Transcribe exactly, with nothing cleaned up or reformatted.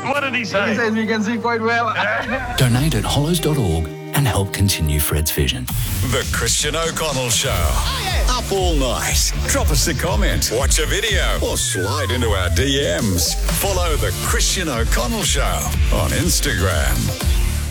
What did he say? He says we can see quite well. Donate at hollows dot org and help continue Fred's vision. The Christian O'Connell Show. Oh, yeah. Up all night. Drop us a comment, watch a video, or slide into our D Ms. Follow The Christian O'Connell Show on Instagram.